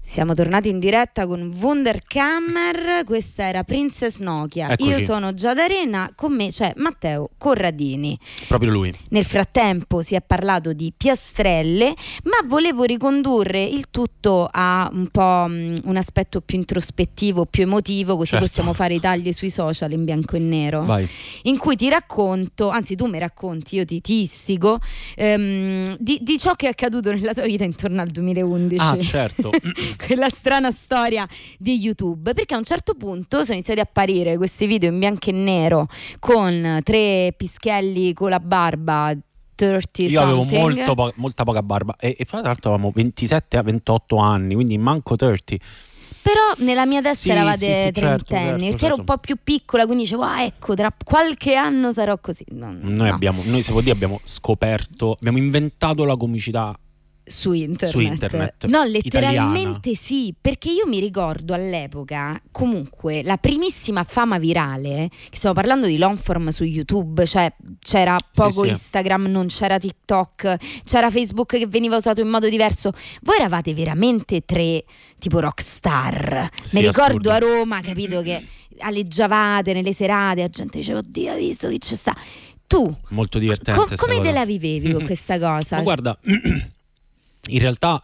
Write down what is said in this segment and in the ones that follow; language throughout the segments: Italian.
Siamo tornati in diretta con Wunderkammer, questa era Princess Nokia. Eccoci. Io sono Giada Arena, con me c'è Matteo Corradini. Proprio lui. Nel frattempo si è parlato di piastrelle, ma volevo ricondurre il tutto a un po' un aspetto più introspettivo, più emotivo, così certo. possiamo fare i tagli sui social in bianco e nero. Vai. In cui ti racconto, anzi tu mi racconti, io ti istigo, di ciò che è accaduto nella tua vita intorno al 2011. Ah, certo. Quella strana storia di YouTube, perché a un certo punto sono iniziati a apparire questi video in bianco e nero con 3 pischelli con la barba, 30 Io avevo something. molta poca barba e tra l'altro avevamo 27 a 28 anni, quindi manco 30. Però nella mia testa Sì, eravate sì, certo, trentenni, certo, perché ero un po' più piccola, quindi dicevo, ecco, tra qualche anno sarò così. Noi se vuol dire abbiamo scoperto, abbiamo inventato la comicità su internet. italiana. No, letteralmente sì, perché io mi ricordo all'epoca comunque la primissima fama virale, che stiamo parlando di long form su YouTube, cioè c'era poco sì. Instagram, non c'era TikTok, c'era Facebook che veniva usato in modo diverso. Voi eravate veramente 3 tipo rockstar. Sì, Mi ricordo assurdo. a Roma, capito, che aleggiavate nelle serate, la gente diceva oddio, hai visto chi c'è sta. Tu Molto divertente. come te cosa. la vivevi con questa cosa? Ma guarda, in realtà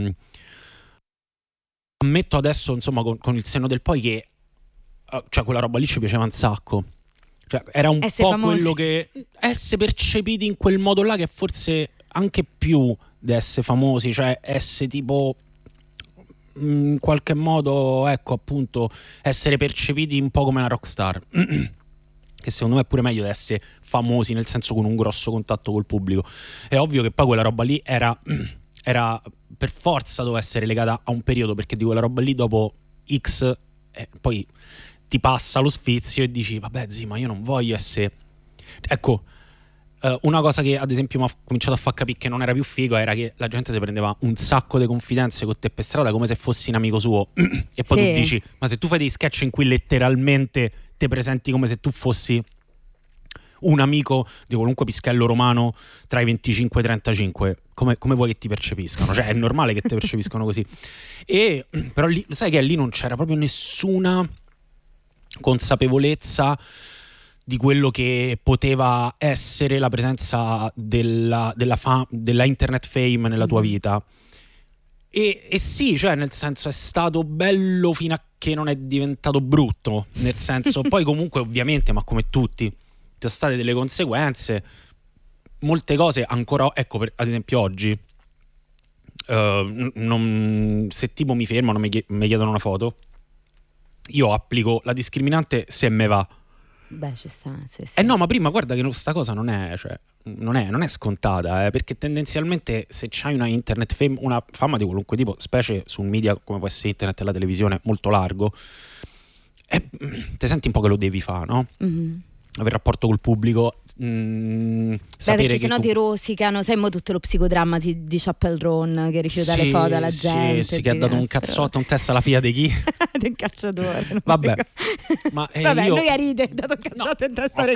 ammetto adesso, insomma, con il senno del poi che cioè quella roba lì ci piaceva un sacco. Cioè, era un Essere po' famosi. quello che essere percepiti in quel modo là, che forse anche più di essere famosi, cioè essere tipo in qualche modo, ecco, appunto, essere percepiti un po' come una rockstar. Che secondo me è pure meglio di essere famosi, nel senso con un grosso contatto col pubblico. È ovvio che poi quella roba lì era per forza doveva essere legata a un periodo, perché di quella roba lì dopo X poi ti passa lo sfizio e dici vabbè zii, ma io non voglio essere, ecco, una cosa che ad esempio mi ha cominciato a far capire che non era più figo era che la gente si prendeva un sacco di confidenze con te per strada come se fossi un amico suo e poi Sì. tu dici ma se tu fai dei sketch in cui letteralmente te presenti come se tu fossi un amico di qualunque pischello romano tra i 25 e i 35, come vuoi che ti percepiscano? Cioè è normale che ti percepiscano così. E però lì, sai che lì non c'era proprio nessuna consapevolezza di quello che poteva essere la presenza della internet fame nella tua vita. E sì, cioè nel senso è stato bello fino a che non è diventato brutto, nel senso poi comunque ovviamente, ma come tutti, ci sono state delle conseguenze, molte cose ancora, ecco, ad esempio oggi se tipo mi fermano, mi chiedono una foto, io applico la discriminante se me va. Beh, ci sta, sì. No, ma prima guarda che sta cosa non è scontata, perché tendenzialmente se c'hai una internet fame, una fama di qualunque tipo, specie su un media come può essere internet e la televisione molto largo, ti senti un po' che lo devi fare, no? Mm-hmm. Avere rapporto col pubblico, Beh, sapere perché che sennò ti rosicano, sai mo tutto lo psicodramma di Chappell Roan che rifiuta le foto alla gente. Sì, che ha dato un cazzotto, un test alla figlia di chi? del calciatore. Vabbè, ma Vabbè, io lui ha ride, ha dato un cazzotto in testa.